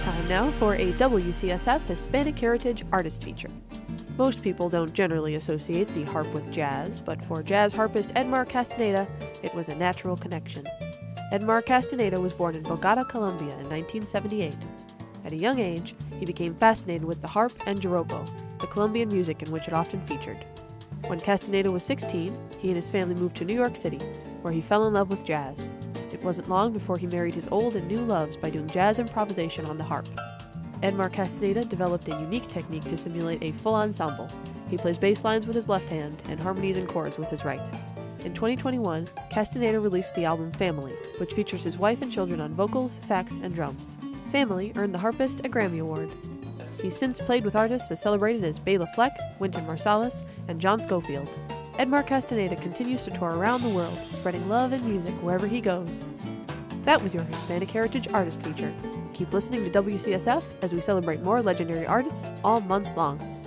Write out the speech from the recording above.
Time now for a WCSF Hispanic Heritage Artist Feature. Most people don't generally associate the harp with jazz, but for jazz harpist Edmar Castaneda, it was a natural connection. Edmar Castaneda was born in Bogota, Colombia in 1978. At a young age, he became fascinated with the harp and joropo, the Colombian music in which it often featured. When Castaneda was 16, he and his family moved to New York City, where he fell in love with jazz. It wasn't long before he married his old and new loves by doing jazz improvisation on the harp. Edmar Castaneda developed a unique technique to simulate a full ensemble. He plays bass lines with his left hand and harmonies and chords with his right. In 2021, Castaneda released the album Family, which features his wife and children on vocals, sax, and drums. Family earned the harpist a Grammy Award. He's since played with artists as celebrated as Bela Fleck, Wynton Marsalis, and John Scofield. Edmar Castaneda continues to tour around the world, spreading love and music wherever he goes. That was your Hispanic Heritage Artist Feature. Keep listening to WCSF as we celebrate more legendary artists all month long.